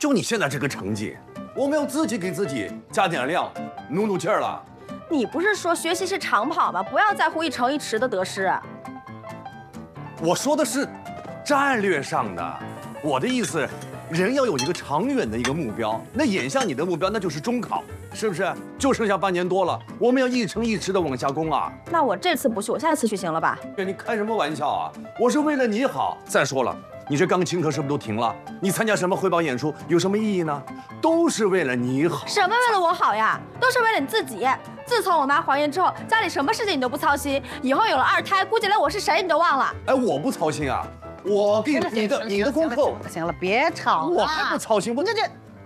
就你现在这个成绩，我们要自己给自己加点料，努劲儿了。 你不是说学习是长跑吗？不要在乎一城一池的得失。 我说的是战略上的，我的意思，人要有一个长远的一个目标。那眼下你的目标那就是中考，是不是？就剩下半年多了，我们要一城一池的往下攻啊。 那我这次不去，我下次去行了吧？ 你开什么玩笑啊？我是为了你好。再说了，你这钢琴课是不是都停了？你参加什么汇报演出有什么意义呢？都是为了你好。 什么为了我好呀？都是为了你自己。自从我妈怀孕之后，家里什么事情你都不操心，以后有了二胎，估计连我是谁你都忘了。 哎，我不操心啊，我给你的功课。 行了，别吵了。 我还不操心，我这。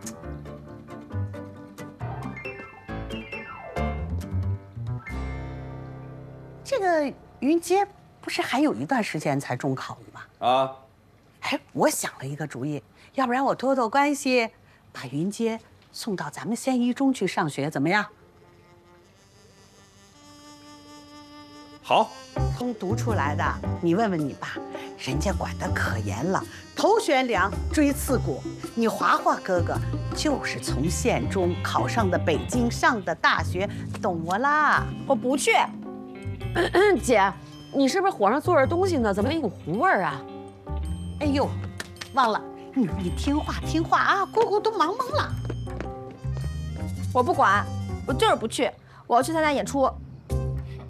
这个云阶不是还有一段时间才中考呢吗？ 啊， 哎，我想了一个主意，要不然我托关系，把云阶送到咱们县一中去上学，怎么样？ 好， 通读出来的，你问问你爸，人家管得可严了，头悬梁，锥刺股。你华华哥哥就是从县中考上的北京上的大学，懂我啦？ 我不去。 姐，你是不是火上做着东西呢？怎么有一股糊味儿啊？ 哎呦，忘了，你听话啊！姑姑都忙懵了。 我不管，我就是不去，我要去参加演出。